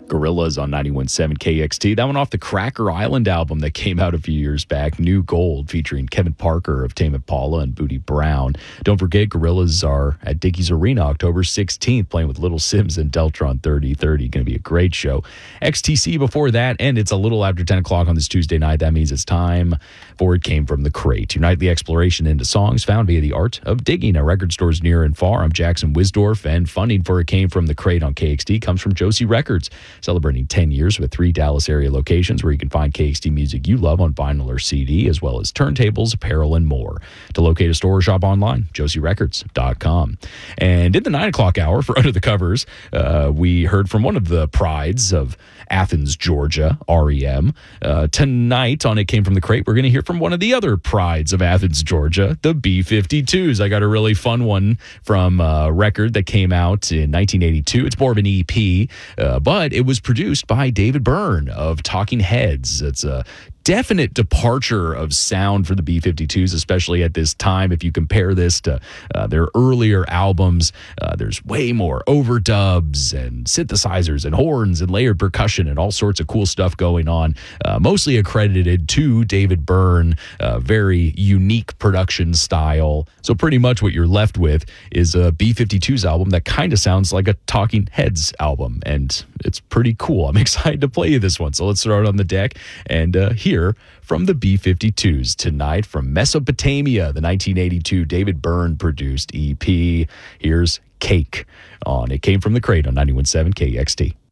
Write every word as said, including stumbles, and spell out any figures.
Gorillaz on ninety-one point seven K X T. That one off the Cracker Island album that came out a few years back, New Gold, featuring Kevin Parker of Tame Impala and Booty Brown. Don't forget, Gorillaz are at Dickies Arena October sixteenth, playing with Little Sims and Deltron thirty thirty. Going to be a great show. X T C before that, and it's a little after ten o'clock on this Tuesday night. That means it's time for It Came From the Crate, your nightly exploration into songs found via the art of digging at record stores near and far. I'm Jackson Wisdorf, and funding for It Came From the Crate on K X T comes from Josie Records, celebrating ten years with three Dallas area locations where you can find K X T music you love on vinyl or C D, as well as turntables, apparel, and more. To locate a store or shop online, josie records dot com. And in the nine o'clock hour for Under the Covers, uh, we heard from one of the prides of Athens, Georgia, R E M. Uh, tonight on It Came From the Crate, we're going to hear from one of the other prides of Athens, Georgia, the B fifty-twos. I got a really fun one from a record that came out in nineteen eighty-two. It's more of an E P, uh, but it was produced by David Byrne of Talking Heads. It's a definite departure of sound for the B fifty-twos, especially at this time. If you compare this to uh, their earlier albums, uh, there's way more overdubs and synthesizers and horns and layered percussion and all sorts of cool stuff going on, uh, mostly accredited to David Byrne, uh, very unique production style. So pretty much what you're left with is a B fifty-twos album that kind of sounds like a Talking Heads album, and it's pretty cool. I'm excited to play you this one. So let's start on the deck and uh, hear from the B fifty-twos tonight from Mesopotamia, the nineteen eighty-two David Byrne produced E P. Here's Cake on It Came From the Crate on ninety-one point seven K X T.